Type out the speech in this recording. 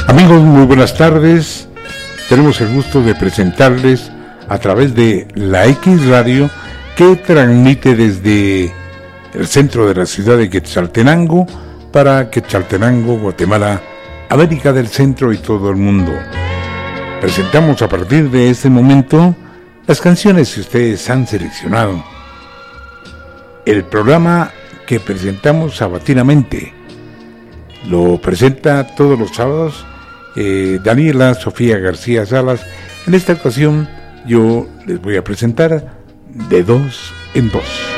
Amigos, muy buenas tardes. Tenemos el gusto de presentarles a través de la X Radio, que transmite desde el centro de la ciudad de Quetzaltenango para Quetzaltenango, Guatemala, América del Centro y todo el mundo. Presentamos a partir de este momento las canciones que ustedes han seleccionado. El programa que presentamos sabatinamente lo presenta todos los sábados Daniela Sofía García Salas. En esta ocasión yo les voy a presentar De Dos en Dos.